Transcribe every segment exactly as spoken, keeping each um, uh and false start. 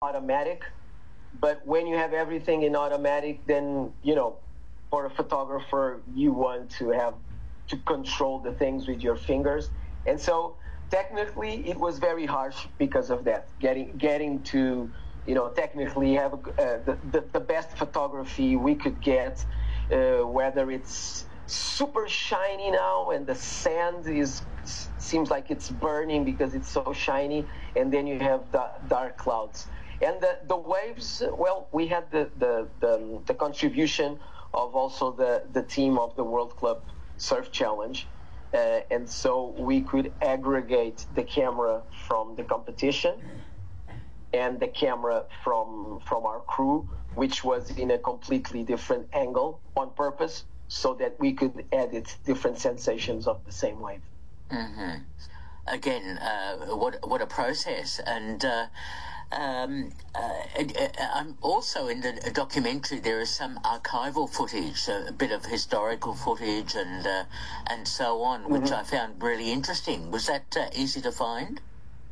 automatic. But when you have everything in automatic, then, you know, for a photographer, you want to have to control the things with your fingers. And so technically it was very harsh because of that, getting getting to, you know, technically have uh, the, the, the best photography we could get, uh, whether it's super shiny now and the sand is seems like it's burning because it's so shiny, and then you have the dark clouds. And the, the waves, well, we had the, the, the, the contribution of also the, the team of the World Club Surf Challenge. Uh, and so we could aggregate the camera from the competition and the camera from from our crew, which was in a completely different angle on purpose, so that we could edit different sensations of the same wave. Mm-hmm. Again, uh, what what a process. And uh, um, uh, I'm also in the documentary, there is some archival footage, a bit of historical footage and uh, and so on, which mm-hmm. I found really interesting. Was that uh, easy to find?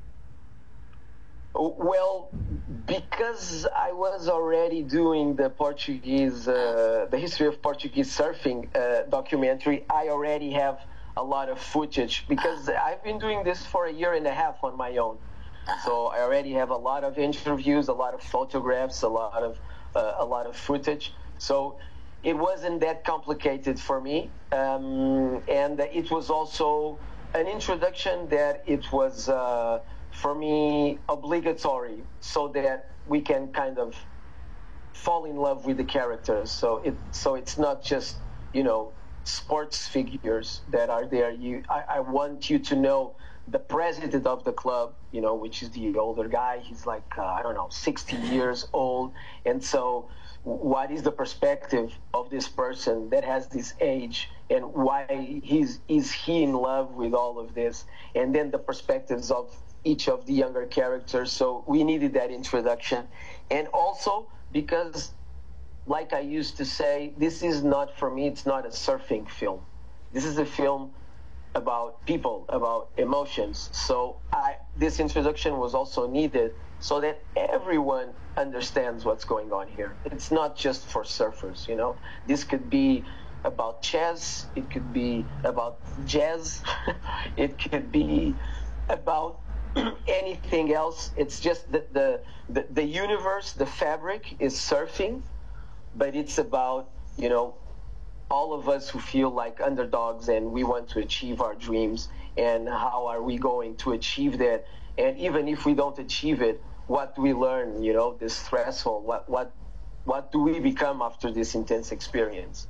Well, because I was already doing the Portuguese, uh, the history of Portuguese surfing uh, documentary, I already have a lot of footage, because I've been doing this for a year and a half on my own. So I already have a lot of interviews, a lot of photographs, a lot of uh, a lot of footage. So it wasn't that complicated for me, um, and it was also an introduction that it was uh, for me obligatory, so that we can kind of fall in love with the characters. So it so it's not just, you know, sports figures that are there. You, I, I want you to know the president of the club, you know, which is the older guy. He's like, uh, I don't know, sixty years old. And so what is the perspective of this person that has this age, and why he's, is he in love with all of this? And then the perspectives of each of the younger characters. So we needed that introduction. And also because, like I used to say, this is not, for me, it's not a surfing film. This is a film about people, about emotions. So I, this introduction was also needed so that everyone understands what's going on here. It's not just for surfers, you know. This could be about chess, it could be about jazz, it could be about anything else. It's just that the, the, the universe, the fabric is surfing, but it's about, you know, all of us who feel like underdogs and we want to achieve our dreams, and how are we going to achieve that? And even if we don't achieve it, what do we learn, you know, this threshold? What, what, what do we become after this intense experience?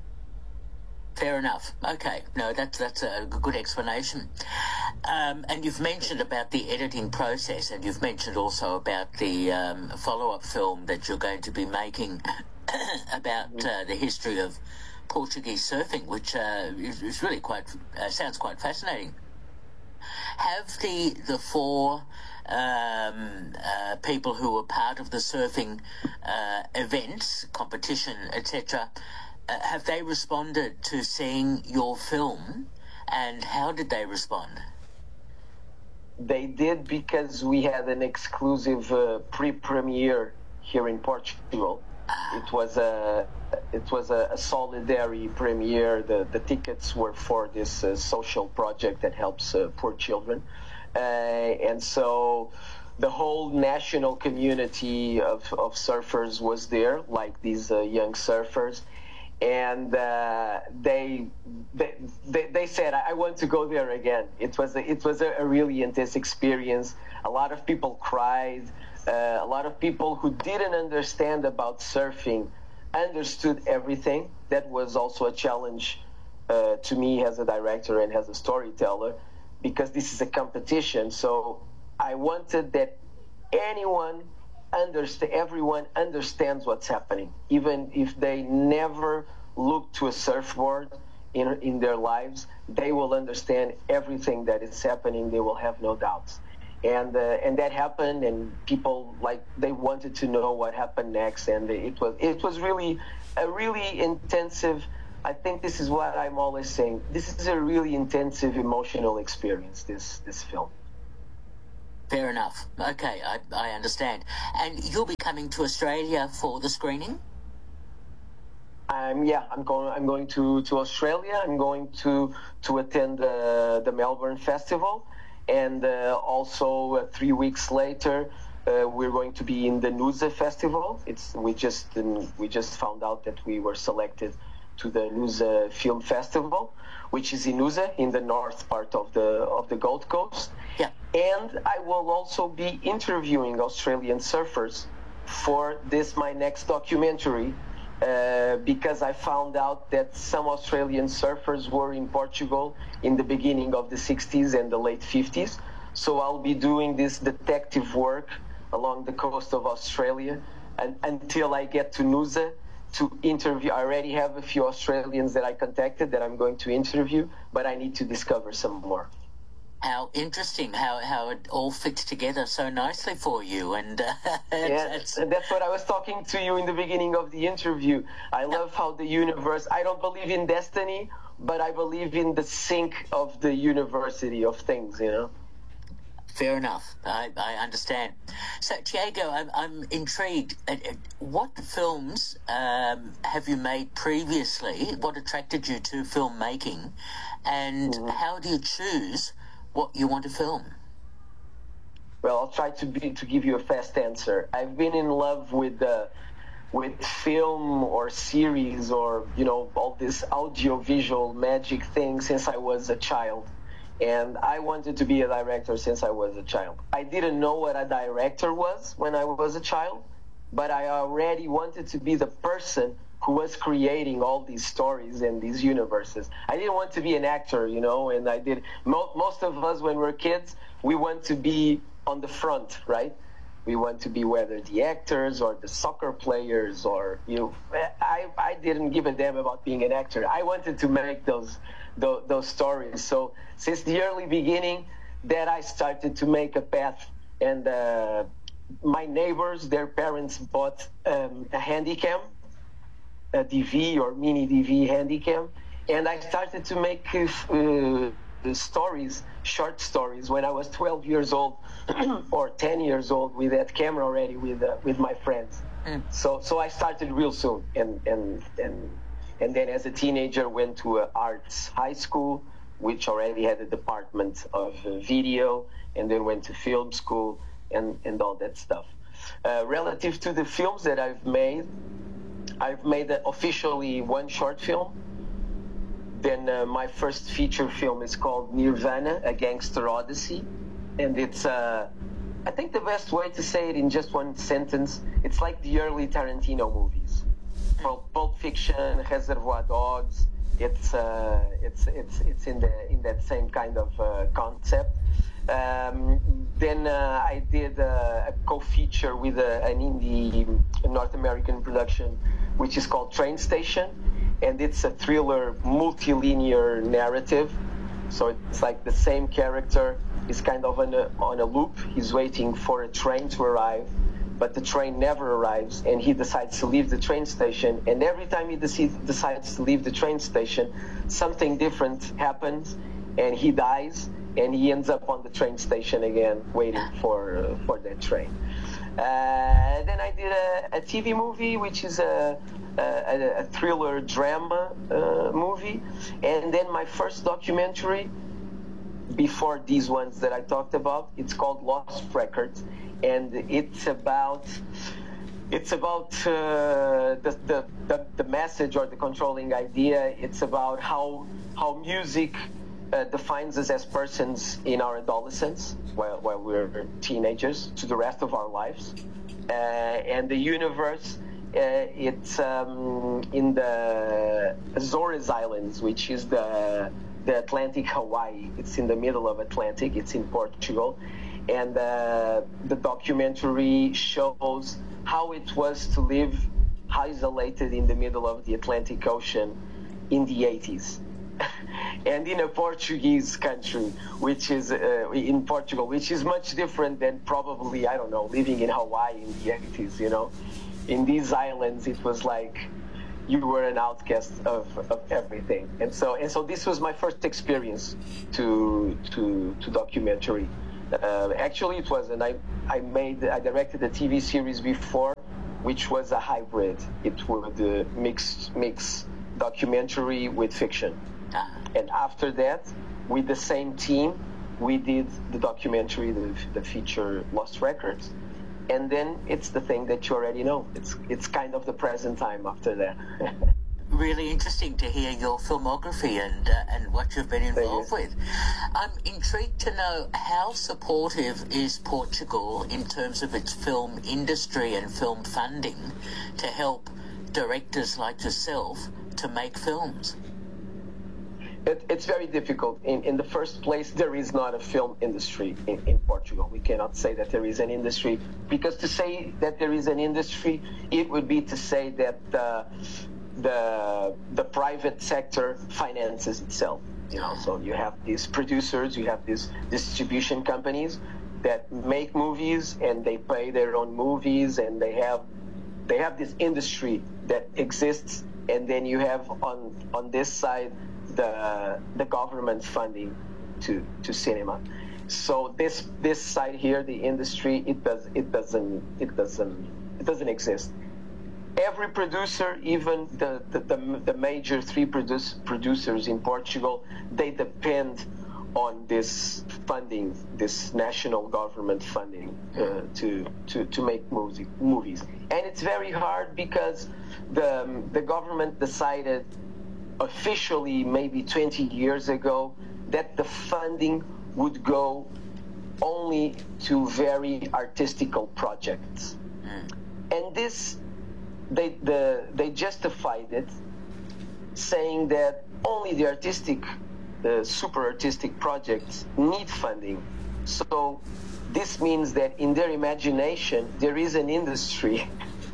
Fair enough. Okay. No, that's that's a good explanation. Um, and you've mentioned about the editing process, and you've mentioned also about the um, follow-up film that you're going to be making about uh, the history of Portuguese surfing, which uh, is, is really quite uh, sounds quite fascinating. Have the the four um, uh, people who were part of the surfing uh, events, competition, et cetera, uh, have they responded to seeing your film, and how did they respond? They did, because we had an exclusive uh, pre-premiere here in Portugal. It was a it was a, a solidarity premiere. The the tickets were for this uh, social project that helps uh, poor children, uh, and so the whole national community of, of surfers was there, like these uh, young surfers, and uh, they, they they they said, I want to go there again. It was a, it was a, a really intense experience. A lot of people cried. Uh, a lot of people who didn't understand about surfing understood everything. That was also a challenge uh, to me as a director and as a storyteller, because this is a competition. So I wanted that anyone understand, everyone understands what's happening, even if they never look to a surfboard in in their lives. They will understand everything that is happening. They will have no doubts. And uh, and that happened, and people, like, they wanted to know what happened next, and it was it was really a really intensive. I think this is what I'm always saying. This is a really intensive emotional experience. This this film. Fair enough. Okay, I, I understand. And you'll be coming to Australia for the screening? Um, yeah, I'm going. I'm going to, to Australia. I'm going to to attend uh, the Melbourne Festival, and uh, also uh, three weeks later, uh, we're going to be in the Noosa Festival. It's we just we just found out that we were selected to the Noosa Film Festival, which is in Noosa, in the north part of the of the Gold Coast. Yeah. And I will also be interviewing Australian surfers for this my next documentary. Uh, because I found out that some Australian surfers were in Portugal in the beginning of the sixties and the late fifties. So I'll be doing this detective work along the coast of Australia and, until I get to Noosa to interview. I already have a few Australians that I contacted that I'm going to interview, but I need to discover some more. How interesting, how how it all fits together so nicely for you. And uh, it's, yeah, it's... that's what I was talking to you in the beginning of the interview. I love how the universe, I don't believe in destiny, but I believe in the sync of the university of things, you know? Fair enough. I, I understand. So, Tiago, I'm, I'm intrigued. What films um, have you made previously? What attracted you to filmmaking? And mm-hmm. how do you choose what you want to film? Well, I'll try to be, to give you a fast answer. I've been in love with uh, with film or series or, you know, all this audio-visual magic thing since I was a child. And I wanted to be a director since I was a child. I didn't know what a director was when I was a child, but I already wanted to be the person who was creating all these stories and these universes. I didn't want to be an actor, you know, and I did. Mo- most of us, when we're kids, we want to be on the front, right? We want to be whether the actors or the soccer players or, you know, I, I didn't give a damn about being an actor. I wanted to make those, those, those stories. So since the early beginning, that I started to make a path. And uh, my neighbors, their parents bought um, a Handycam, a D V or mini D V Handycam, and I started to make uh, stories, short stories, when I was twelve years old or ten years old with that camera already with uh, with my friends. Mm. So so I started real soon, and and and and then as a teenager went to a arts high school, which already had a department of uh, video, and then went to film school and and all that stuff. Uh, relative to the films that I've made, I've made uh, officially one short film. Then uh, my first feature film is called Nirvana, A Gangster Odyssey. And it's, uh, I think the best way to say it in just one sentence, it's like the early Tarantino movies. Pulp, Pulp Fiction, Reservoir Dogs, it's, uh, it's, it's, it's in, the, in that same kind of uh, concept. Um, then uh, I did uh, a co-feature with a, an indie North American production, which is called Train Station, and it's a thriller, multilinear narrative. So it's like the same character is kind of on a, on a loop. He's waiting for a train to arrive, but the train never arrives, and he decides to leave the train station. And every time he dec- decides to leave the train station, something different happens, and he dies. And he ends up on the train station again, waiting for uh, for that train. Uh, then I did a, a T V movie, which is a, a, a thriller drama uh, movie. And then my first documentary, before these ones that I talked about, it's called Lost Records. And it's about... It's about uh, the, the, the, the message or the controlling idea. It's about how how music Uh, defines us as persons in our adolescence while, while we're teenagers to the rest of our lives. Uh, and the universe, uh, it's um, in the Azores Islands, which is the, the Atlantic Hawaii. It's in the middle of Atlantic. It's in Portugal. And uh, the documentary shows how it was to live isolated in the middle of the Atlantic Ocean in the eighties. And in a Portuguese country, which is uh, in Portugal, which is much different than probably, I don't know, living in Hawaii in the eighties, you know. In these islands, it was like you were an outcast of, of everything. And so and so this was my first experience to to to documentary. Uh, actually, it wasn't. I I made I directed a T V series before, which was a hybrid. It would uh, mix mix documentary with fiction. Ah. And after that, with the same team, we did the documentary, the, the feature Lost Records. And then it's the thing that you already know. It's it's kind of the present time after that. Really interesting to hear your filmography and uh, and what you've been involved with. I'm intrigued to know how supportive is Portugal in terms of its film industry and film funding to help directors like yourself to make films? It, it's very difficult. In, in the first place, there is not a film industry in, in Portugal. We cannot say that there is an industry, because to say that there is an industry, it would be to say that uh, the the private sector finances itself. You know, so you have these producers, you have these distribution companies that make movies and they pay their own movies, and they have they have this industry that exists, and then you have on on this side the the government funding to to cinema. So this this side here, the industry, it does it doesn't it doesn't it doesn't exist. Every producer, even the the, the, the major three produce, producers in Portugal, they depend on this funding, this national government funding uh, to, to to make music, movies. And it's very hard because the the government decided officially maybe twenty years ago that the funding would go only to very artistical projects. Mm. And this, they the, they justified it, saying that only the artistic, the super artistic projects need funding. So this means that in their imagination, there is an industry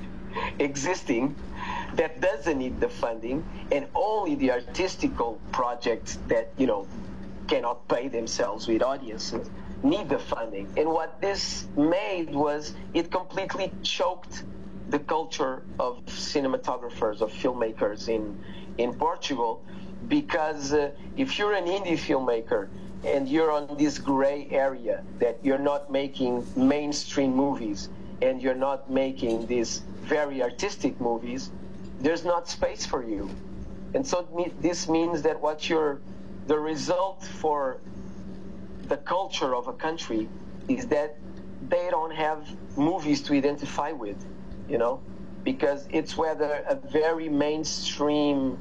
existing that doesn't need the funding, and only the artistical projects that, you know, cannot pay themselves with audiences need the funding. And what this made was it completely choked the culture of cinematographers, of filmmakers in in Portugal, because uh, if you're an indie filmmaker and you're on this gray area that you're not making mainstream movies and you're not making these very artistic movies, there's not space for you. And so this means that what you're, the result for the culture of a country is that they don't have movies to identify with, you know, because it's whether a very mainstream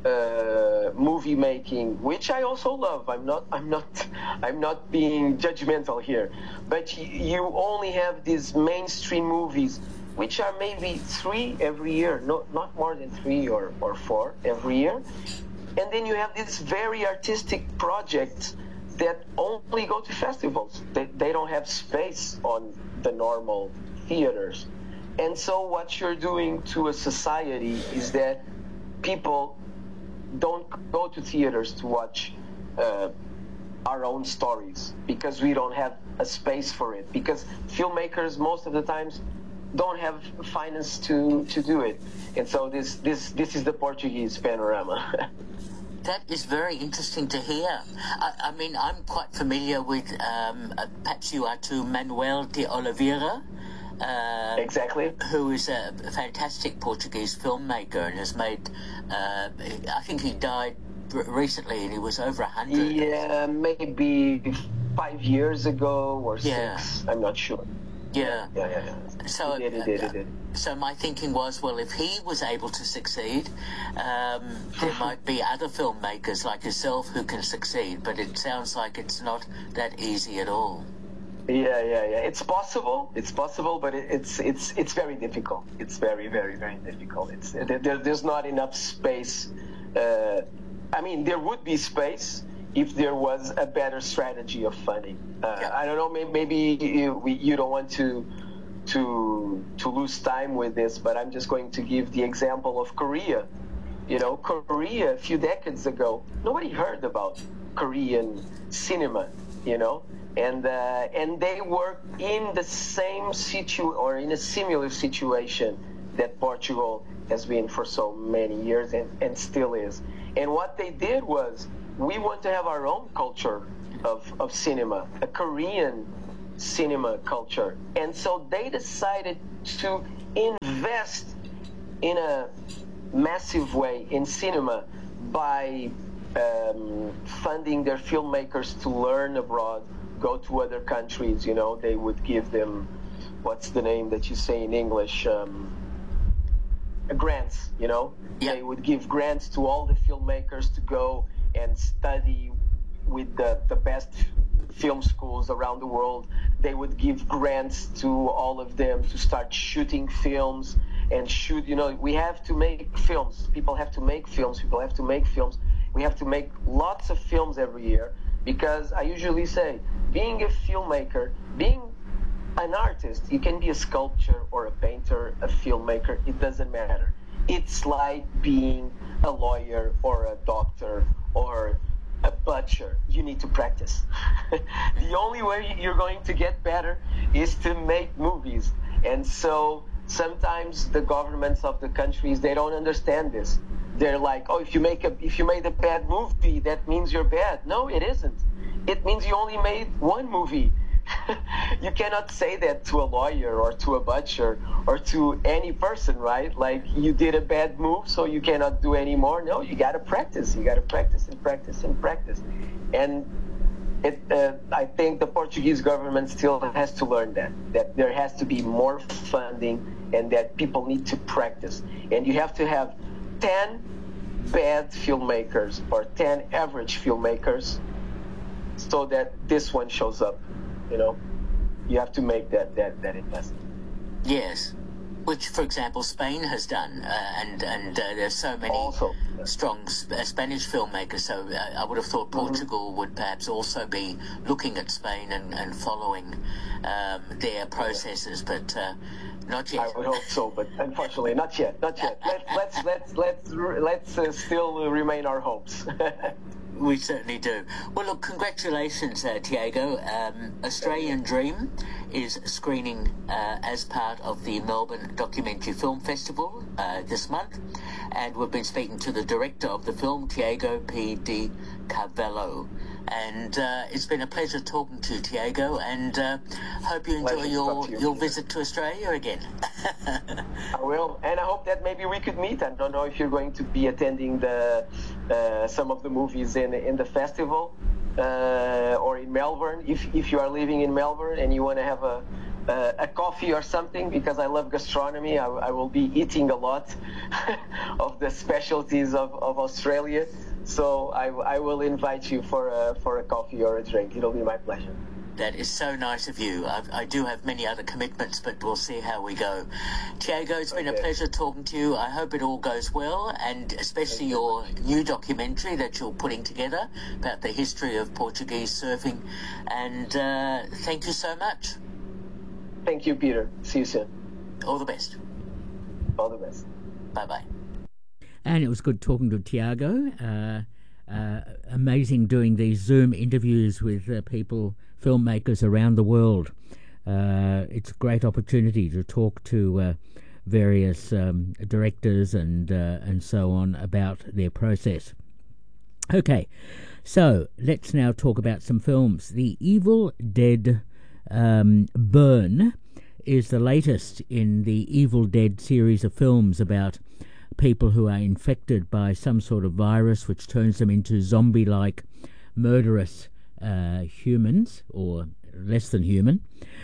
uh, movie making, which I also love. I'm not, I'm not, I'm not being judgmental here, but you only have these mainstream movies, which are maybe three every year, no, not more than three or, or four every year. And then you have these very artistic projects that only go to festivals. They, they don't have space on the normal theaters. And so what you're doing to a society is that people don't go to theaters to watch uh, our own stories because we don't have a space for it. Because filmmakers, most of the times, don't have finance to, to do it. And so this, this, this is the Portuguese panorama. That is very interesting to hear. I, I mean, I'm quite familiar with, um, uh, perhaps you are too, Manuel de Oliveira. Uh, exactly. Who is a fantastic Portuguese filmmaker and has made, uh, I think he died recently and he was over a hundred. Yeah, maybe five years ago or yeah. six. I'm not sure. Yeah. Yeah, yeah, yeah. So, he did, he did, he did. So my thinking was, well, if he was able to succeed, um, there might be other filmmakers like yourself who can succeed, but it sounds like it's not that easy at all. Yeah, yeah, yeah. It's possible. It's possible, but it, it's it's it's very difficult. It's very, very, very difficult. It's there, there's not enough space. Uh, I mean, there would be space if there was a better strategy of funding. Uh, yeah. I don't know. Maybe, maybe you, you don't want to to to lose time with this, but I'm just going to give the example of Korea. You know, Korea a few decades ago, nobody heard about Korean cinema. You know. And uh, and they were in the same situ or in a similar situation that Portugal has been for so many years and, and still is. And what they did was, we want to have our own culture of, of cinema, a Korean cinema culture. And so they decided to invest in a massive way in cinema by um, funding their filmmakers to learn abroad, go to other countries. You know, they would give them, what's the name that you say in English? Um, grants, you know? Yeah. They would give grants to all the filmmakers to go and study with the, the best film schools around the world. They would give grants to all of them to start shooting films and shoot, you know, we have to make films. People have to make films. People have to make films. We have to make lots of films every year, because I usually say, being a filmmaker, being an artist, you can be a sculptor or a painter, a filmmaker, it doesn't matter. It's like being a lawyer or a doctor or a butcher. You need to practice. The only way you're going to get better is to make movies. And so sometimes the governments of the countries, they don't understand this. They're like, oh, if you make a if you made a bad movie, that means you're bad. No, it isn't. It means you only made one movie. You cannot say that to a lawyer or to a butcher or to any person, right? Like, you did a bad move, so you cannot do any more. No, you got to practice. You got to practice and practice and practice. And it, uh, I think the Portuguese government still has to learn that, that there has to be more funding and that people need to practice. And you have to have ten bad filmmakers or ten average filmmakers so that this one shows up. You know, you have to make that, that, that investment. Yes, which, for example, Spain has done, uh, and and uh, there's so many also, yeah. strong sp- uh, Spanish filmmakers. So uh, I would have thought Portugal mm-hmm. would perhaps also be looking at Spain and, and following um, their processes, but uh, not yet. I would hope so, but unfortunately, not yet. Not yet. Let, let's let's let's let's uh, still remain our hopes. We certainly do. Well, look, congratulations, uh, Tiago. Um, Australian Dream is screening uh, as part of the Melbourne Documentary Film Festival uh, this month, and we've been speaking to the director of the film, Tiago P. de Carvalho. And uh, it's been a pleasure talking to you, Tiago, and uh, hope you enjoy your, you, your visit to Australia again. I will, and I hope that maybe we could meet. I don't know if you're going to be attending the uh, some of the movies in in the festival uh, or in Melbourne. If if you are living in Melbourne and you want to have a uh, a coffee or something, because I love gastronomy, I, I will be eating a lot of the specialties of, of Australia. So I, I will invite you for a, for a coffee or a drink. It'll be my pleasure. That is so nice of you. I, I do have many other commitments, but we'll see how we go. Tiago, it's been okay. a pleasure talking to you. I hope it all goes well, and especially your new documentary that you're putting together about the history of Portuguese surfing. And uh, thank you so much. Thank you, Peter. See you soon. All the best. All the best. Bye-bye. And it was good talking to Tiago. Uh, uh, amazing doing these Zoom interviews with uh, people, filmmakers around the world. Uh, it's a great opportunity to talk to uh, various um, directors and uh, and so on about their process. Okay, so let's now talk about some films. The Evil Dead um, Burn is the latest in the Evil Dead series of films about people who are infected by some sort of virus which turns them into zombie-like murderous uh, humans, or less than human,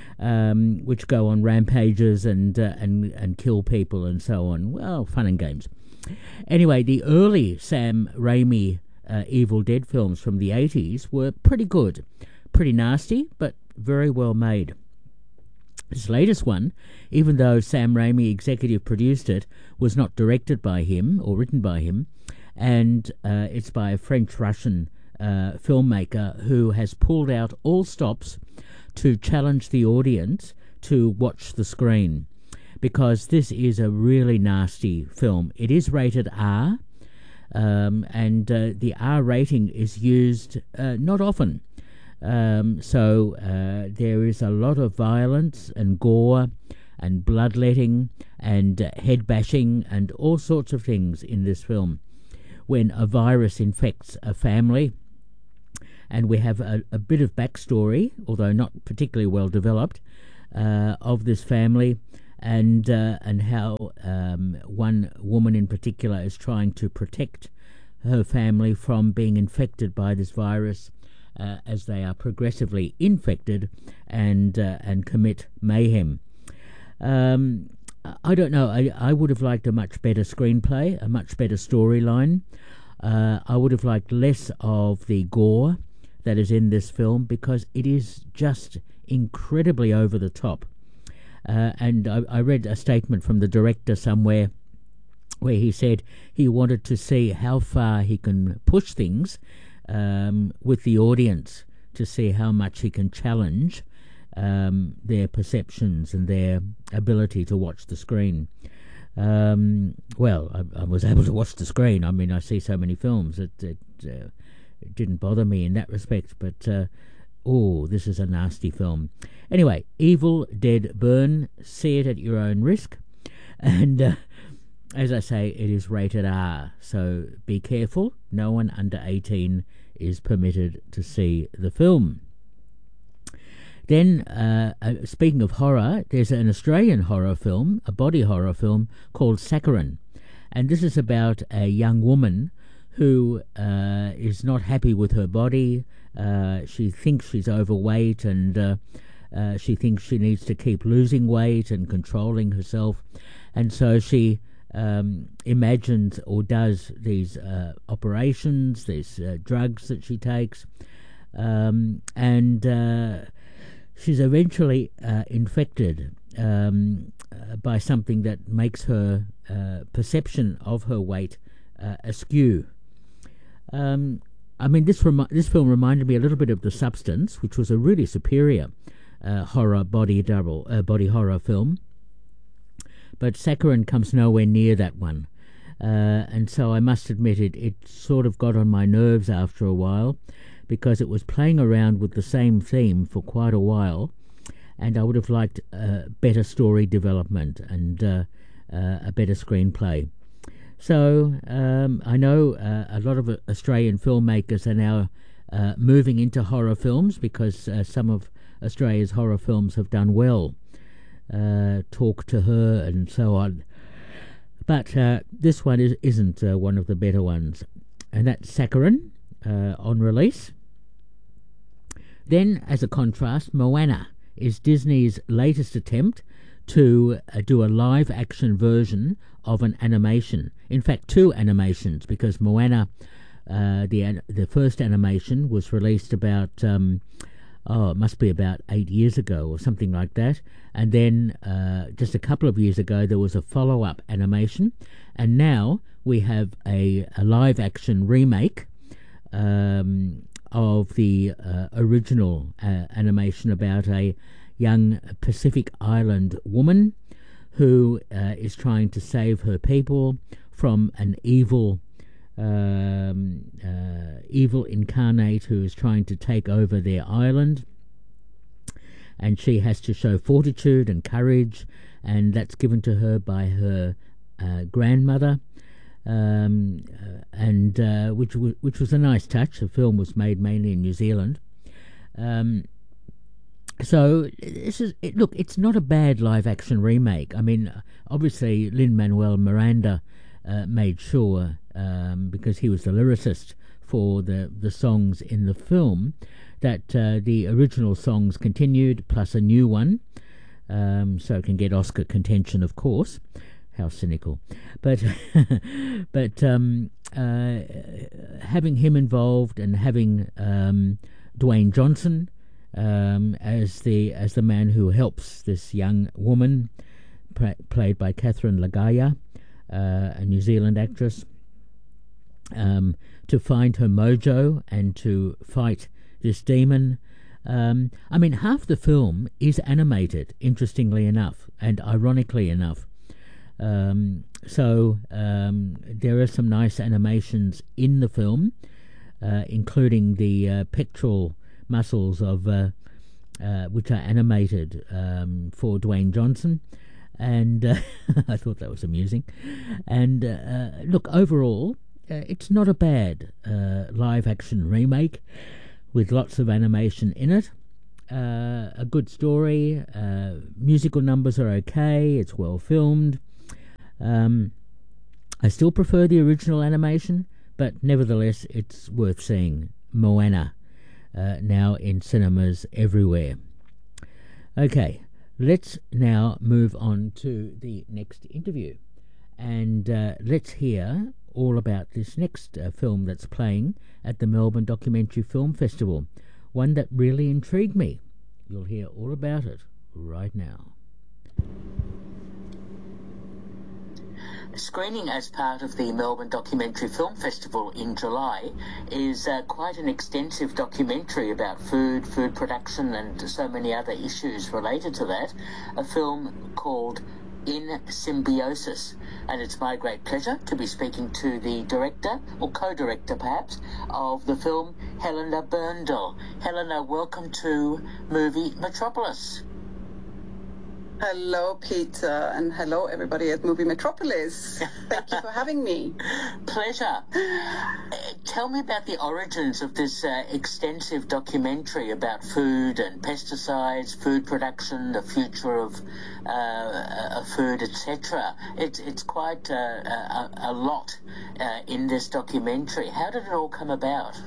um, which go on rampages and, uh, and and kill people and so on. Well, fun and games. Anyway, the early Sam Raimi uh, Evil Dead films from the eighties were pretty good, pretty nasty, but very well made. This latest one, even though Sam Raimi executive produced it, was not directed by him or written by him, and uh, it's by a French-Russian uh, filmmaker who has pulled out all stops to challenge the audience to watch the screen, because this is a really nasty film. It is rated R, um, and uh, the R rating is used uh, not often. Um, so uh, there is a lot of violence and gore and bloodletting and uh, head bashing and all sorts of things in this film. When a virus infects a family and we have a, a bit of backstory, although not particularly well developed, uh, of this family, and uh, and how um, one woman in particular is trying to protect her family from being infected by this virus uh, as they are progressively infected and uh, and commit mayhem. Um, I don't know. I, I would have liked a much better screenplay, a much better storyline. Uh, I would have liked less of the gore that is in this film, because it is just incredibly over the top. Uh, and I, I read a statement from the director somewhere where he said he wanted to see how far he can push things um, with the audience, to see how much he can challenge um, their perceptions and their ability to watch the screen. Um, well, I, I was able to watch the screen. I mean, I see so many films that it, uh, it didn't bother me in that respect, but uh, oh, this is a nasty film. Anyway, Evil Dead Burn, see it at your own risk. And uh, as I say, it is rated R, so be careful. No one under eighteen is permitted to see the film. Then, uh, uh, speaking of horror, there's an Australian horror film, a body horror film, called Saccharin. And this is about a young woman who uh, is not happy with her body. Uh, she thinks she's overweight, and uh, uh, she thinks she needs to keep losing weight and controlling herself. And so she um, imagines or does these uh, operations, these uh, drugs that she takes. Um, and... Uh, She's eventually uh, infected um, uh, by something that makes her uh, perception of her weight uh, askew. Um, I mean, this remi- this film reminded me a little bit of The Substance, which was a really superior uh, horror body double uh, body horror film. But Saccharin comes nowhere near that one, uh, and so I must admit it. It sort of got on my nerves after a while, because it was playing around with the same theme for quite a while, and I would have liked uh, better story development and uh, uh, a better screenplay. So um, I know uh, a lot of Australian filmmakers are now uh, moving into horror films, because uh, some of Australia's horror films have done well. Uh, Talk to Her and so on. But uh, this one is, isn't uh, one of the better ones. And that's Saccharin uh, on release. Then, as a contrast, Moana is Disney's latest attempt to uh, do a live-action version of an animation. In fact, two animations, because Moana, uh, the the first animation, was released about, um, oh, it must be about eight years ago or something like that. And then, uh, just a couple of years ago, there was a follow-up animation. And now we have a, a live-action remake um of the uh, original uh, animation about a young Pacific Island woman who uh, is trying to save her people from an evil um, uh, evil incarnate who is trying to take over their island, and she has to show fortitude and courage, and that's given to her by her uh, grandmother. Um, uh, and uh, which w- which was a nice touch. The film was made mainly in New Zealand. Um, so this is it, look. It's not a bad live-action remake. I mean, obviously Lin-Manuel Miranda uh, made sure, um, because he was the lyricist for the the songs in the film, that uh, the original songs continued, plus a new one, um, so it can get Oscar contention, of course. How cynical. But but um, uh, having him involved, and having um, Dwayne Johnson um, as the as the man who helps this young woman, pra- played by Catherine Lagaya, uh, a New Zealand actress, um, to find her mojo and to fight this demon. Um, I mean, half the film is animated, interestingly enough, and ironically enough. Um, so um, there are some nice animations in the film, uh, including the uh, pectoral muscles of uh, uh, which are animated um, for Dwayne Johnson, and uh, I thought that was amusing. And uh, uh, look, overall, uh, it's not a bad uh, live-action remake. with lots of animation in it. Uh, a good story. Uh, musical numbers are okay. It's well filmed. Um, I still prefer the original animation, but nevertheless, it's worth seeing. Moana, uh, now in cinemas everywhere. Okay, let's now move on to the next interview. And uh, let's hear all about this next uh, film that's playing at the Melbourne Documentary Film Festival, one that really intrigued me. You'll hear all about it right now. Screening as part of the Melbourne Documentary Film Festival in July is uh, quite an extensive documentary about food, food production and so many other issues related to that, a film called In Symbiosis. And it's my great pleasure to be speaking to the director, or co-director perhaps, of the film, Helena Berndl. Helena, welcome to Movie Metropolis. Hello, Peter, and hello, everybody at Movie Metropolis. Thank you for having me. Pleasure. Uh, tell me about the origins of this uh, extensive documentary about food and pesticides, food production, the future of, uh, of food, et cetera. It's it's quite uh, a, a lot uh, in this documentary. How did it all come about?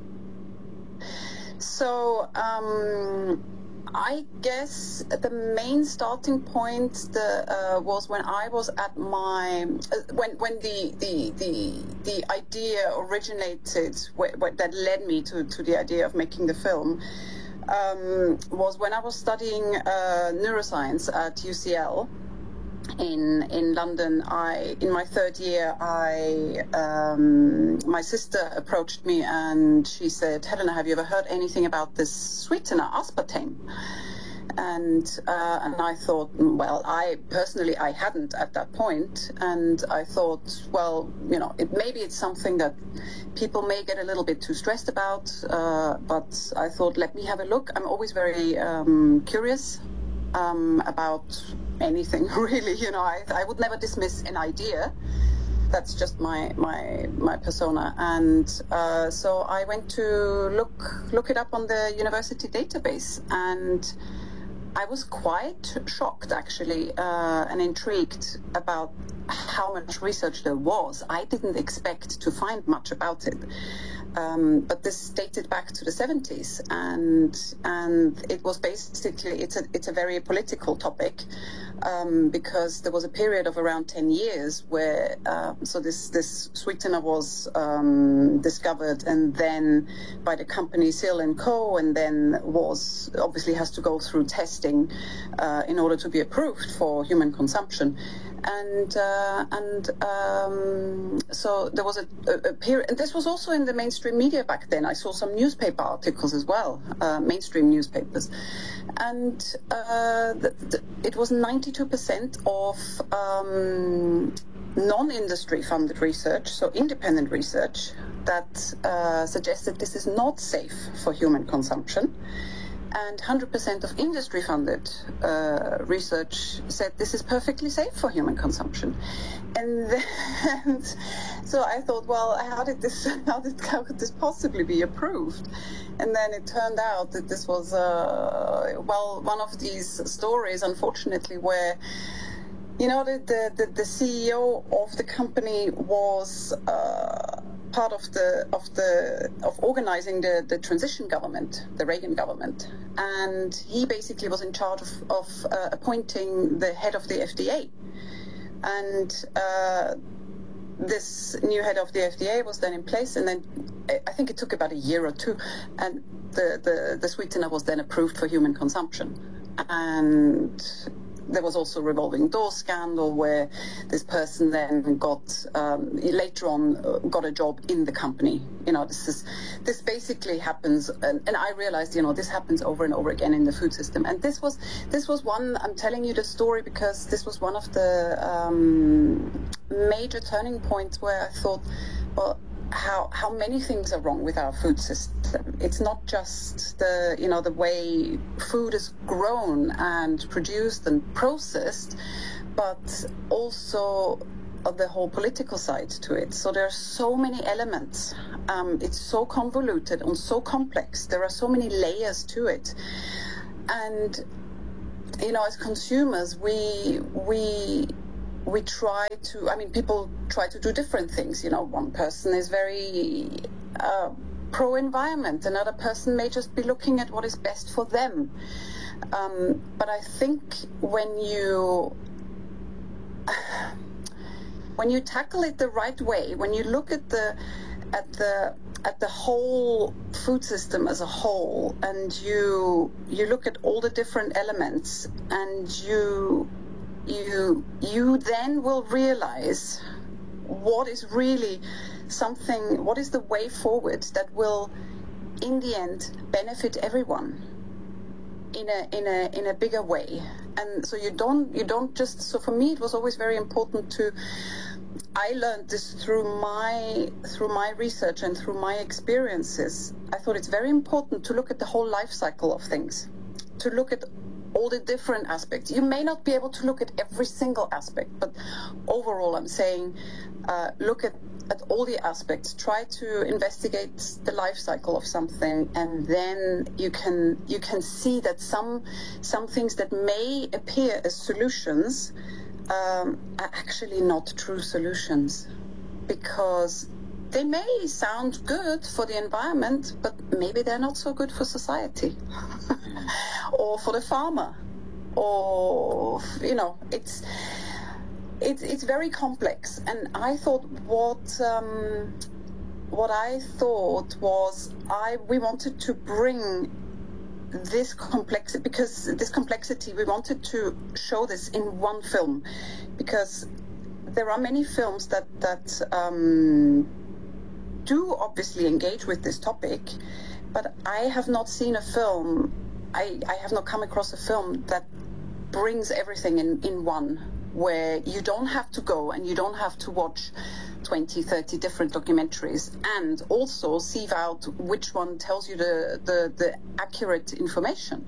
So, um... I guess the main starting point the, uh, was when I was at my uh, when when the the the, the idea originated wh- wh- that led me to, to the idea of making the film um, was when I was studying uh, neuroscience at U C L in in London. I in my third year, I um, my sister approached me and she said, "Helena, have you ever heard anything about this sweetener, aspartame?" And uh, and I thought, well, I personally I hadn't at that point, and I thought, well, you know, it, maybe it's something that people may get a little bit too stressed about, uh, but I thought, let me have a look. I'm always very um, curious um, about anything, really. You know, I, I would never dismiss an idea. That's just my my my persona. And uh, so I went to look look it up on the university database, and I was quite shocked, actually, uh, and intrigued about how much research there was. I didn't expect to find much about it. Um, but this dated back to the seventies, and and it was basically it's a it's a very political topic, um, because there was a period of around ten years where uh, so this this sweetener was um, discovered, and then by the company Sill and Co, and then was obviously has to go through testing uh, in order to be approved for human consumption. And uh, and um, so there was a, a, a period, and this was also in the mainstream media back then. I saw some newspaper articles as well, uh, mainstream newspapers, and uh, the, the, it was ninety-two percent of um, non-industry funded research, so independent research, that uh, suggested this is not safe for human consumption. And one hundred percent of industry-funded uh, research said this is perfectly safe for human consumption. And then, so I thought, well, how did this, how did, how could this possibly be approved? And then it turned out that this was, uh, well, one of these stories, unfortunately, where, you know, the the, the, the C E O of the company was Uh, part of the of the of organizing the, the transition government, the Reagan government, and he basically was in charge of, of uh, appointing the head of the F D A, and uh, this new head of the F D A was then in place, and then I think it took about a year or two, and the the, the sweetener was then approved for human consumption. And there was also a revolving door scandal where this person then got, um, later on, uh, got a job in the company. You know, this is, this basically happens, and, and I realized, you know, this happens over and over again in the food system. And this was, this was one, I'm telling you the story because this was one of the um, major turning points where I thought, well, how how many things are wrong with our food system. It's not just the, you know, the way food is grown and produced and processed, but also of the whole political side to it. So there are so many elements. Um, it's so convoluted and so complex. There are so many layers to it. And, you know, as consumers, we we we try to, I mean, people try to do different things. You know, one person is very uh, pro-environment. Another person may just be looking at what is best for them. Um, but I think when you when you tackle it the right way, when you look at the at the at the whole food system as a whole, and you you look at all the different elements, and you you you then will realize what is really something, what is the way forward that will in the end benefit everyone in a in a in a bigger way. And so you don't you don't just, so for me it was always very important to, I learned this through my through my research and through my experiences. I thought it's very important to look at the whole life cycle of things, to look at all the different aspects. You may not be able to look at every single aspect, but overall I'm saying uh, look at at all the aspects, try to investigate the life cycle of something, and then you can you can see that some some things that may appear as solutions um, are actually not true solutions, because they may sound good for the environment, but maybe they're not so good for society or for the farmer, or, you know, it's It's, it's very complex, and I thought what um, what I thought was I we wanted to bring this complexity, because this complexity we wanted to show this in one film, because there are many films that that um, do obviously engage with this topic, but I have not seen a film. I, I have not come across a film that brings everything in, in one, where you don't have to go and you don't have to watch twenty, thirty different documentaries and also sieve out which one tells you the, the, the accurate information.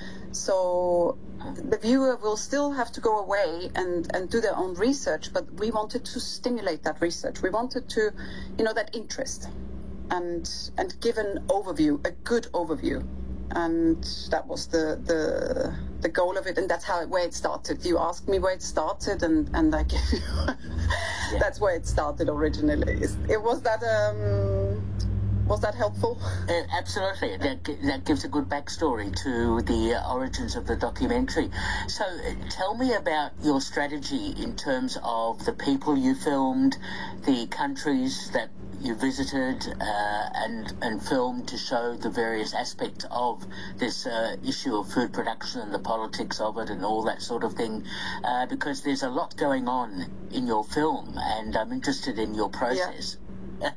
So the viewer will still have to go away and, and do their own research, but we wanted to stimulate that research. We wanted to, you know, that interest, and and give an overview, a good overview. And that was the, the the goal of it, and that's how it, where it started. You asked me where it started, and, and I gave you yeah. That's where it started originally. It was that um, was that helpful? Uh, absolutely, that that gives a good backstory to the uh, origins of the documentary. So, uh, tell me about your strategy in terms of the people you filmed, the countries that you visited uh, and and filmed to show the various aspects of this uh, issue of food production and the politics of it and all that sort of thing, uh, because there's a lot going on in your film, and I'm interested in your process. Yeah.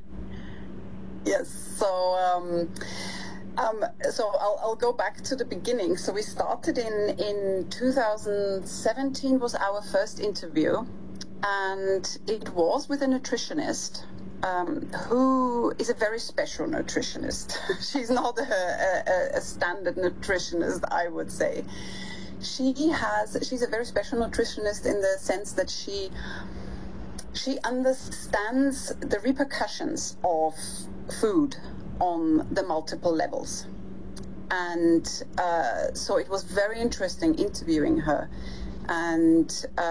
Yes. So. Um... Um, so I'll, I'll go back to the beginning. So we started in in two thousand seventeen was our first interview, and it was with a nutritionist. Um, who is a very special nutritionist. She's not a, a, a standard nutritionist, I would say. She has, she's a very special nutritionist in the sense that she she understands the repercussions of food on the multiple levels. And uh, so it was very interesting interviewing her. And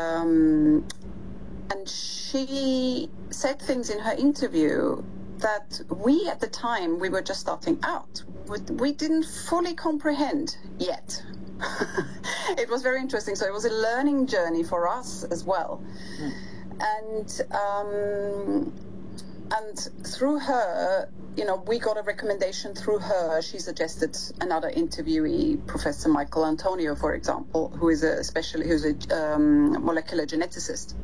um, And she said things in her interview that we, at the time, we were just starting out. We didn't fully comprehend yet. It was very interesting. So it was a learning journey for us as well. Mm. And um, and through her, you know, we got a recommendation through her. She suggested another interviewee, Professor Michael Antonio, for example, who is a special, who's a um, molecular geneticist.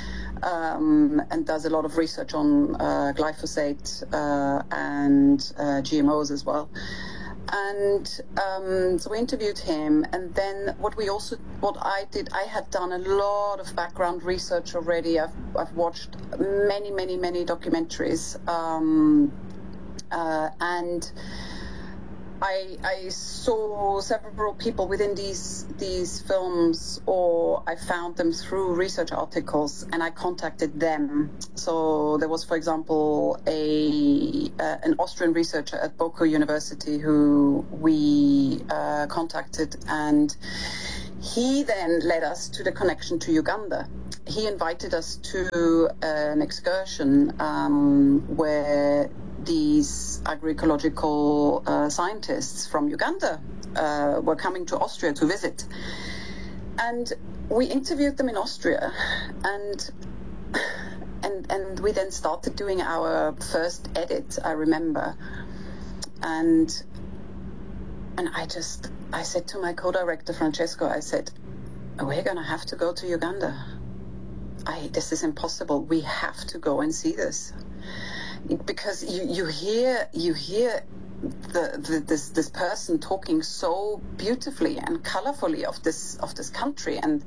Um, and does a lot of research on uh, glyphosate uh, and uh, G M Os as well. And um, so we interviewed him, and then what we also, what I did, I had done a lot of background research already. I've, I've watched many, many, many documentaries, um, uh, and I, I saw several people within these these films, or I found them through research articles, and I contacted them. So there was, for example, a uh, an Austrian researcher at Boku University who we uh, contacted, and he then led us to the connection to Uganda. He invited us to an excursion um, where these agroecological uh, scientists from Uganda uh, were coming to Austria to visit. And we interviewed them in Austria, and and and we then started doing our first edit, I remember. And and I just, I said to my co-director, Francesco, I said, we're going to have to go to Uganda. I, this is impossible. We have to go and see this. Because you, you hear you hear the, the, this this person talking so beautifully and colorfully of this of this country, and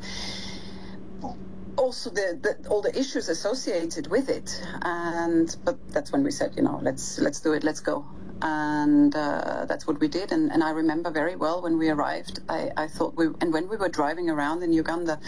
also the, the all the issues associated with it. And but that's when we said, you know, let's let's do it, let's go. And uh, that's what we did. And, and I remember very well when we arrived. I, I thought we and when we were driving around in Uganda.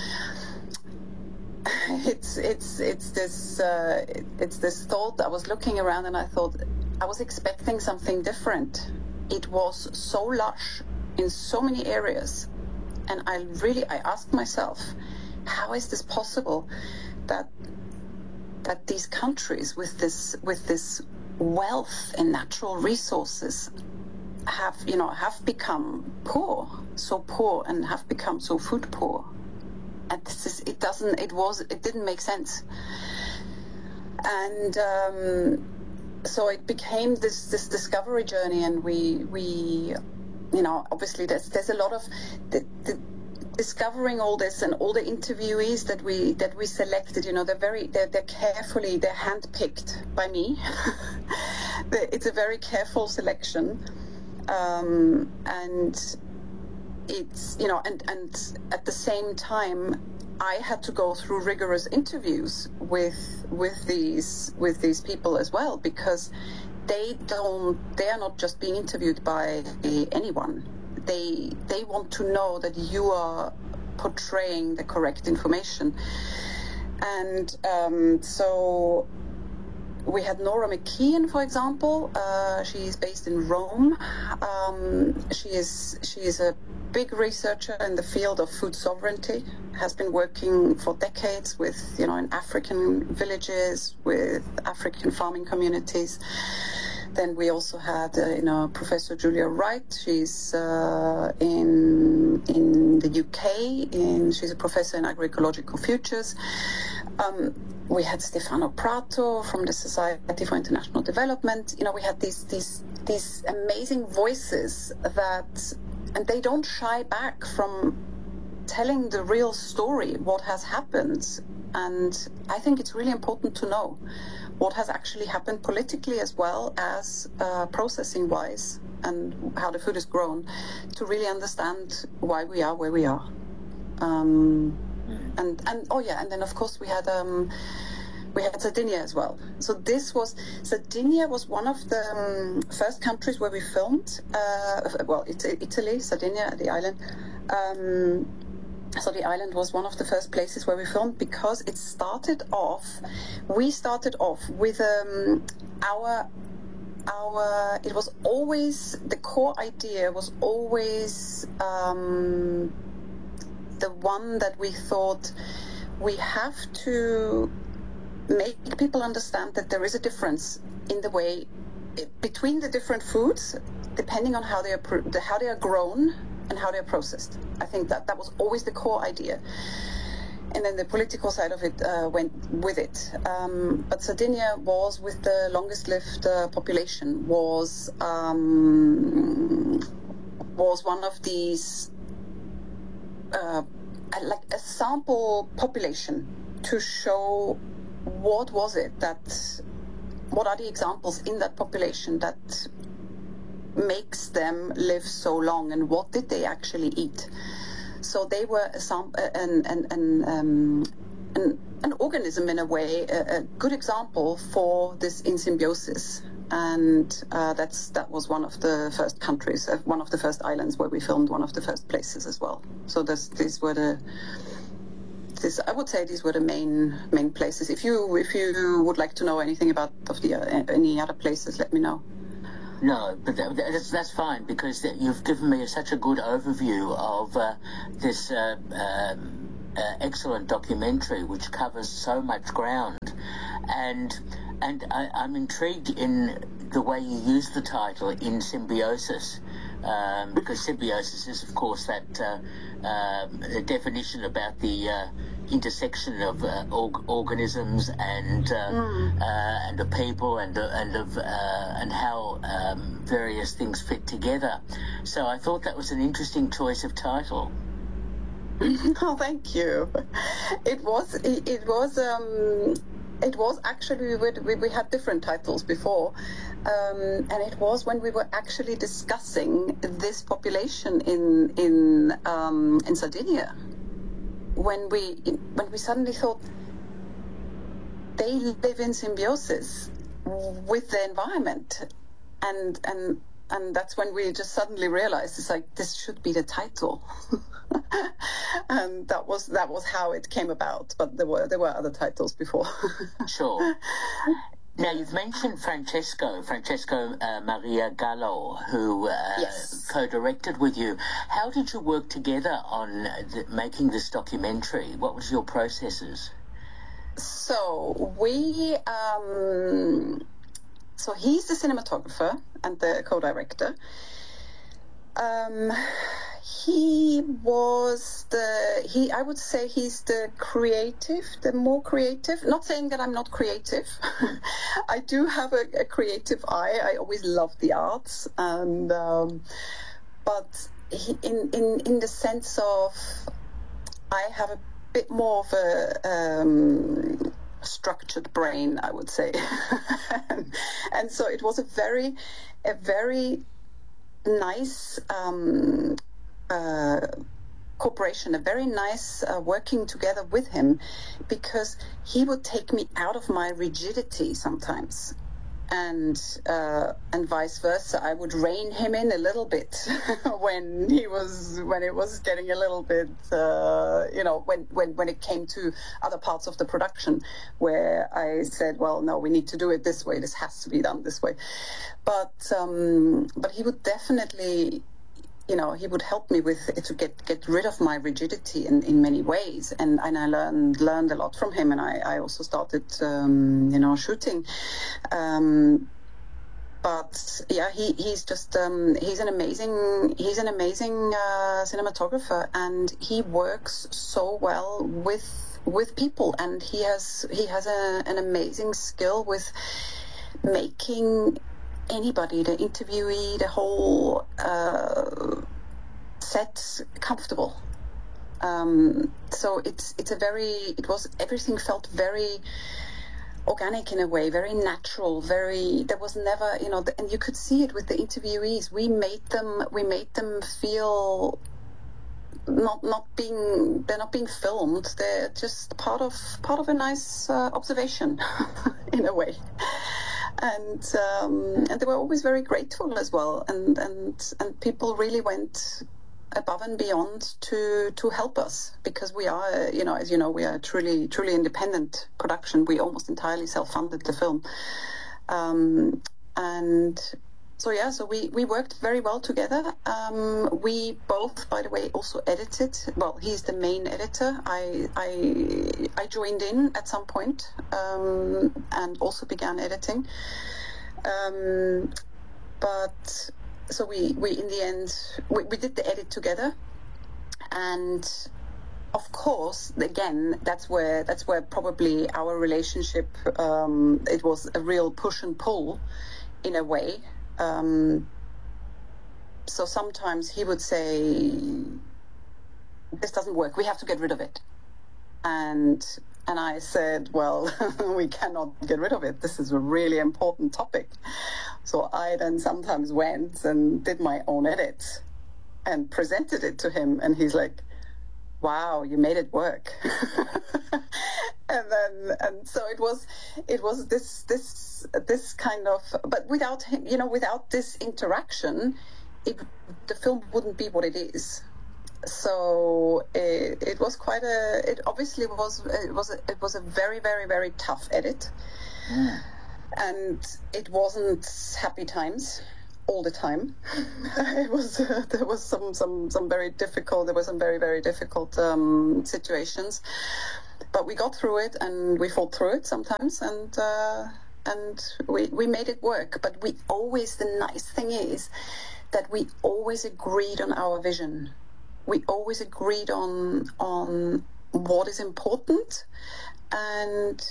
It's it's it's this uh, it's this thought. I was looking around and I thought I was expecting something different. It was so lush in so many areas, and I really I asked myself, how is this possible that that these countries with this with this wealth in natural resources have you know have become poor, so poor, and have become so food poor. And this is, it doesn't, it was, it didn't make sense. And um, so it became this, this discovery journey, and we, we, you know, obviously there's, there's a lot of the, the discovering all this, and all the interviewees that we, that we selected, you know, they're very, they're, they're carefully, they're handpicked by me. It's a very careful selection. Um, and it's, you know, and, and at the same time, I had to go through rigorous interviews with with these with these people as well, because they don't, they are not just being interviewed by anyone. They they want to know that you are portraying the correct information. And um, so we had Nora McKeon, for example. Uh, she is based in Rome. Um, she is she is a big researcher in the field of food sovereignty, has been working for decades with, you know, in African villages, with African farming communities. Then we also had, uh, you know, Professor Julia Wright. She's uh, in in the U K, and she's a professor in agroecological futures. Um, we had Stefano Prato from the Society for International Development. You know, we had these these these amazing voices that. And they don't shy back from telling the real story, what has happened. And I think it's really important to know what has actually happened politically as well as uh, processing-wise, and how the food is grown, to really understand why we are where we are. Um, and, and, oh yeah, and then of course we had... Um, We had Sardinia as well. So this was, Sardinia was one of the um, first countries where we filmed, uh, well, it's Italy, Sardinia, the island. Um, so the island was one of the first places where we filmed, because it started off, we started off with um, our, our, it was always, the core idea was always um, the one that we thought we have to make people understand that there is a difference in the way between the different foods, depending on how they are how they are grown and how they are processed. I think that that was always the core idea, and then the political side of it uh, went with it. Um, but Sardinia was, with the longest lived uh, population, was um, was one of these uh, like a sample population to show. What was it that, what are the examples in that population that makes them live so long, and what did they actually eat? So they were a, an, an, an, um, an, an organism in a way, a, a good example for this in symbiosis and uh, that's that was one of the first countries, uh, one of the first islands where we filmed, one of the first places as well. So this, these were the, this I would say these were the main main places. If you if you would like to know anything about of the uh, any other places, let me know. No, but that, that's, that's fine, because you've given me such a good overview of uh, this uh, um, uh, excellent documentary, which covers so much ground. And and I, I'm intrigued in the way you use the title, In Symbiosis, um, because symbiosis is, of course, that uh, uh, definition about the uh, intersection of uh, org- organisms and uh, mm. uh, and of people and uh, and of uh, and how um, various things fit together. So I thought that was an interesting choice of title. Oh, thank you. It was it, it was um, it was actually we, we had different titles before, um, and it was when we were actually discussing this population in in um, in Sardinia. When we when we suddenly thought they live in symbiosis with the environment, and and and that's when we just suddenly realized it's like this should be the title, and that was that was how it came about. But there were there were other titles before. Sure. Now, you've mentioned Francesco, Francesco uh, Maria Gallo, who uh, yes. co-directed with you. How did you work together on the, making this documentary? What was your processes? So we, um, so he's the cinematographer and the co-director. Um, he was the, he, I would say he's the creative, the more creative, not saying that I'm not creative. I do have a, a creative eye. I always love the arts. And, um, but he, in, in, in the sense of, I have a bit more of a, um, structured brain, I would say. and, and so it was a very, a very nice, um, Uh, cooperation, a very nice uh, working together with him, because he would take me out of my rigidity sometimes, and uh, and vice versa. I would rein him in a little bit when he was when it was getting a little bit, uh, you know, when, when when it came to other parts of the production, where I said, well, no, we need to do it this way. This has to be done this way. But um, but he would definitely, you know, he would help me with to get, get rid of my rigidity in, in many ways, and, and I learned learned a lot from him, and I, I also started, um, you know, shooting. Um, but yeah, he, he's just um, he's an amazing he's an amazing uh, cinematographer, and he works so well with with people, and he has he has a, an amazing skill with making anybody, the interviewee, the whole uh, set comfortable. Um, so it's it's a very it was everything felt very organic in a way, very natural, very there was never, you know, the, and you could see it with the interviewees. We made them we made them feel not not being they're not being filmed. They're just part of part of a nice uh, observation in a way. And um, and they were always very grateful as well, and and and people really went above and beyond to to help us, because we are, you know, as you know, we are a truly truly independent production. We almost entirely self-funded the film, um, and so yeah, so we we worked very well together. Um, we both, by the way, also edited. Well, he's the main editor. I I I joined in at some point, um, and also began editing. Um, but so we we in the end we, we did the edit together, and of course, again, that's where that's where probably our relationship, um, it was a real push and pull, in a way. Um, so sometimes he would say, this doesn't work, we have to get rid of it. And and I said, well, we cannot get rid of it. This is a really important topic. So I then sometimes went and did my own edit and presented it to him. And he's like, wow, you made it work. And then, and so it was, it was this, this, this kind of, but without him, you know, without this interaction, it, the film wouldn't be what it is. So it, it was quite a, it obviously was, it was, a, it was a very, very, very tough edit. Mm. And it wasn't happy times all the time. It was, uh, there was some, some, some very difficult, there were some very, very difficult um, situations. But we got through it, and we fought through it sometimes, and uh, and we we made it work. But we always, the nice thing is that we always agreed on our vision. We always agreed on on what is important and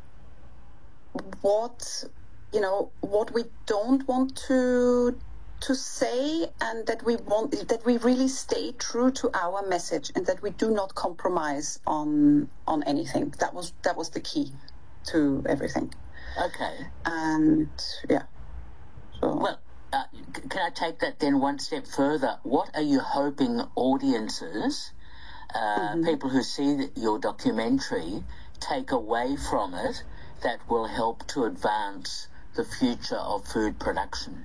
what, you know, what we don't want to to say, and that we want, that we really stay true to our message, and that we do not compromise on on anything. That was that was the key to everything. Okay. And yeah. So. Well, uh, can I take that then one step further? What are you hoping audiences, uh, mm-hmm. people who see your documentary, take away from it that will help to advance the future of food production?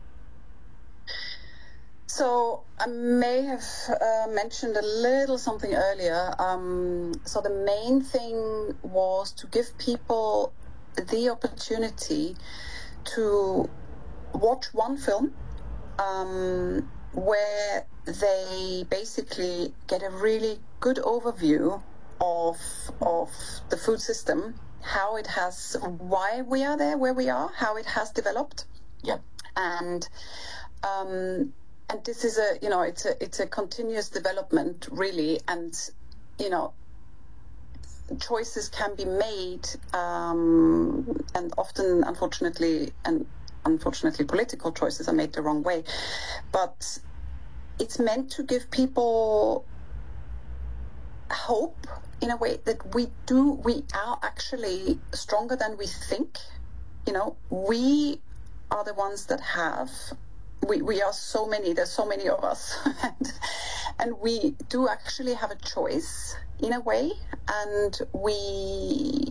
So I may have uh, mentioned a little something earlier. Um, so the main thing was to give people the opportunity to watch one film um, where they basically get a really good overview of of the food system, how it has, why we are there where we are, how it has developed. Yep. And um, and this is a, you know, it's a it's a continuous development, really, and you know, choices can be made, um, and often, unfortunately, and unfortunately, political choices are made the wrong way. But it's meant to give people hope in a way that we do, we are actually stronger than we think. You know, we are the ones that have, we, we are so many, there's so many of us, and, and we do actually have a choice in a way, and we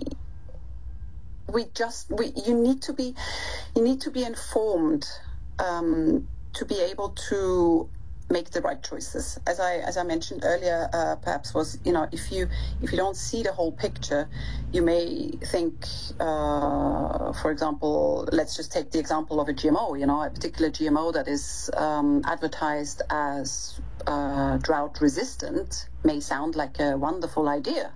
we just we you need to be you need to be informed um, to be able to make the right choices. As I as I mentioned earlier, uh, perhaps was, you know, if you if you don't see the whole picture, you may think, uh, for example, let's just take the example of a G M O. You know, a particular G M O that is um, advertised as uh, drought resistant may sound like a wonderful idea,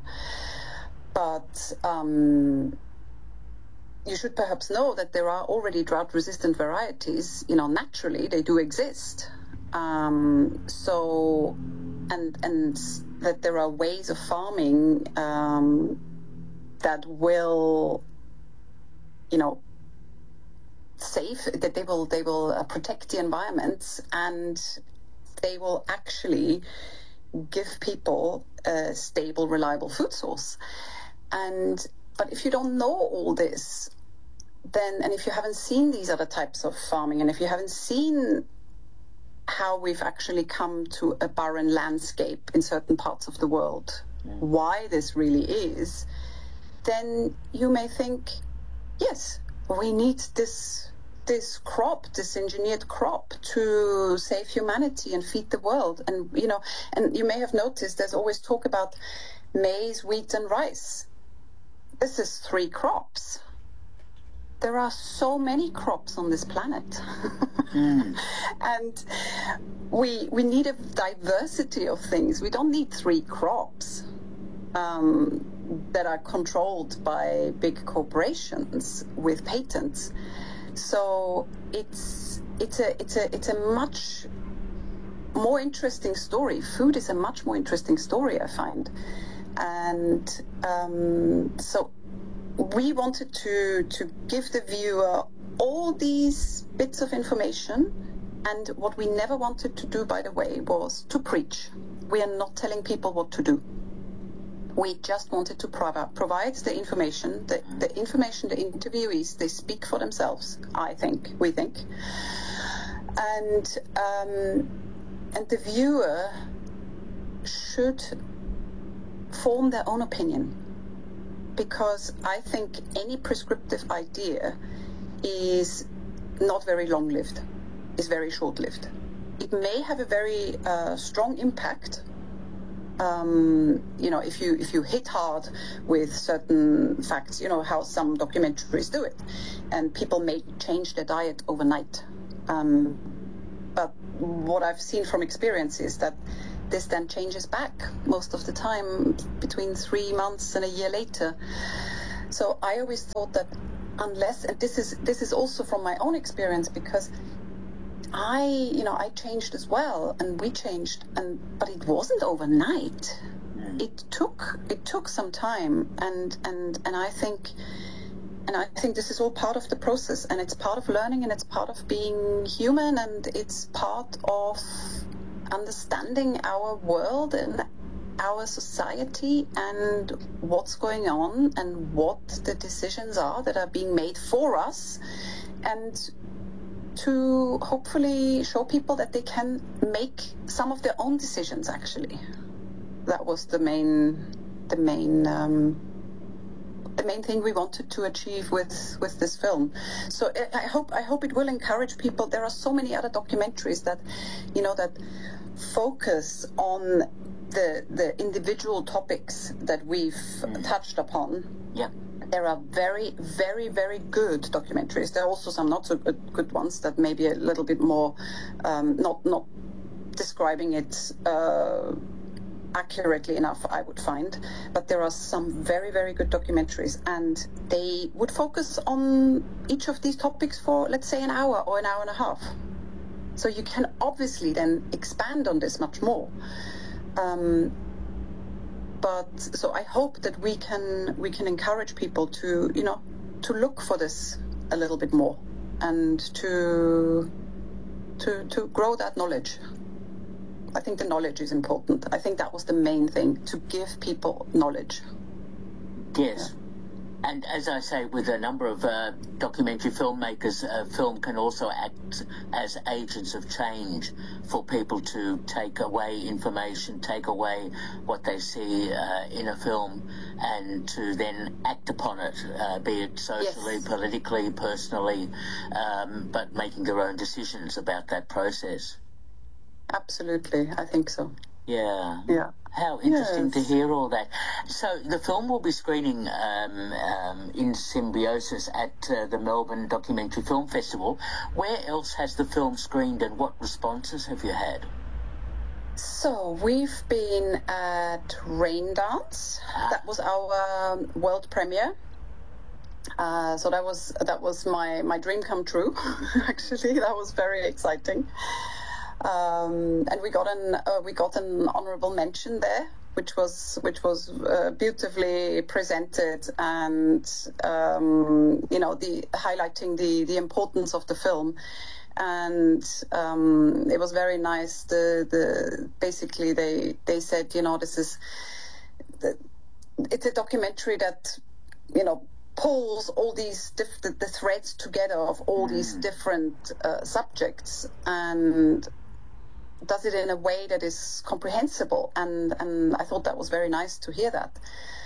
but um, you should perhaps know that there are already drought resistant varieties. You know, naturally they do exist. Um, so, and and that there are ways of farming um, that will, you know, save, that they will they will uh, protect the environment, and they will actually give people a stable, reliable food source. And but if you don't know all this, then, and if you haven't seen these other types of farming, and if you haven't seen how we've actually come to a barren landscape in certain parts of the world, mm. why this really is, then you may think, yes, we need this this crop, this engineered crop to save humanity and feed the world. And, you know, and you may have noticed there's always talk about maize, wheat, and rice. This is three crops. There are so many crops on this planet. mm. And we we need a diversity of things. We don't need three crops um, that are controlled by big corporations with patents. So it's it's a it's a it's a much more interesting story. Food is a much more interesting story, I find. And um, so we wanted to to give the viewer all these bits of information, and what we never wanted to do, by the way, was to preach. We are not telling people what to do. We just wanted to prov- provide the information, the, the information the interviewees, they speak for themselves, I think, we think. And um, and the viewer should form their own opinion, because I think any prescriptive idea is not very long-lived, is very short-lived. It may have a very uh, strong impact. Um, you know, if you if you hit hard with certain facts, you know how some documentaries do it, and people may change their diet overnight. Um, but what I've seen from experience is that this then changes back most of the time, between three months and a year later. So I always thought that unless, and this is this is also from my own experience, because I, you know, I changed as well, and we changed, and but it wasn't overnight. It took it took some time, and and and I think, and I think this is all part of the process, and it's part of learning, and it's part of being human, and it's part of understanding our world and our society and what's going on and what the decisions are that are being made for us, and to hopefully show people that they can make some of their own decisions. Actually, that was the main, the main, um, the main thing we wanted to achieve with with this film. So I hope I hope it will encourage people. There are so many other documentaries that, you know, that focus on the the individual topics that we've mm. touched upon. Yeah. There are very, very, very good documentaries. There are also some not so good, good ones that may be a little bit more um, not not describing it uh, accurately enough, I would find. But there are some very, very good documentaries, and they would focus on each of these topics for, let's say, an hour or an hour and a half. So you can obviously then expand on this much more. Um, But so I hope that we can we can encourage people to, you know, to look for this a little bit more, and to to to grow that knowledge. I think the knowledge is important. I think that was the main thing, to give people knowledge. Yes. Yeah. And as I say, with a number of uh, documentary filmmakers, uh, film can also act as agents of change for people to take away information, take away what they see uh, in a film, and to then act upon it, uh, be it socially, yes. politically, personally, um, but making their own decisions about that process. Absolutely, I think so. Yeah. Yeah. How interesting yes. to hear all that. So the film will be screening um, um, in Symbiosis at uh, the Melbourne Documentary Film Festival. Where else has the film screened, and what responses have you had? So we've been at Raindance. Ah. That was our um, world premiere. Uh, so that was that was my, my dream come true. Actually, that was very exciting. Um, and we got an uh, we got an honorable mention there, which was which was uh, beautifully presented, and um, you know, the highlighting the the importance of the film, and um, it was very nice. The the basically they they said, you know, this is the, it's a documentary that, you know, pulls all these diff- the, the threads together of all mm. these different uh, subjects, and does it in a way that is comprehensible, and and I thought that was very nice to hear that.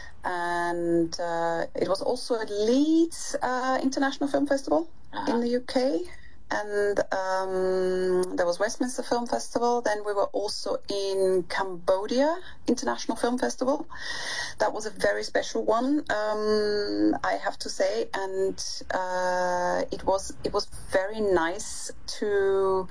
And uh, it was also at Leeds uh, International Film Festival uh-huh. in the U K, and um, there was Westminster Film Festival. Then we were also in Cambodia International Film Festival. That was a very special one, um, I have to say, and uh, it was it was very nice to.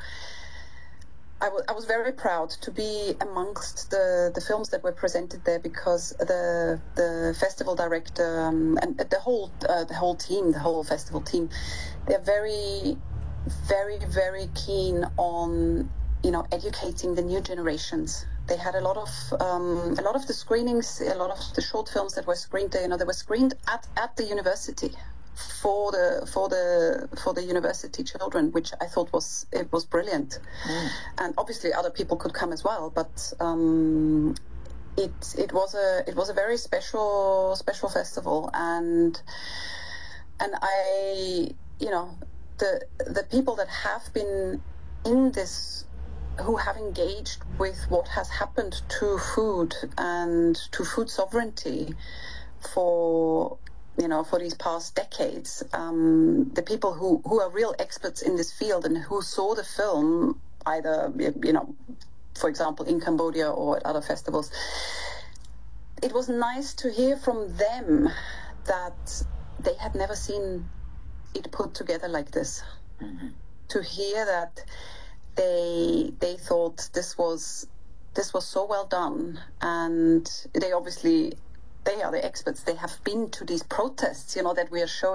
I, w- I was very proud to be amongst the, the films that were presented there, because the the festival director um, and the whole uh, the whole team, the whole festival team, they're very, very, very keen on, you know, educating the new generations. They had a lot of um, a lot of the screenings, a lot of the short films that were screened there. You know, they were screened at, at the university. for the for the for the university children, which I thought was it was brilliant. Mm. And obviously other people could come as well, but um, it it was a it was a very special special festival, and and I you know the the people that have been in this who have engaged with what has happened to food and to food sovereignty for, you know, for these past decades. Um, the people who, who are real experts in this field and who saw the film either, you know, for example, in Cambodia or at other festivals. It was nice to hear from them that they had never seen it put together like this. Mm-hmm. To hear that they they thought this was this was so well done, and they obviously they are the experts. They have been to these protests, you know, that we are showing.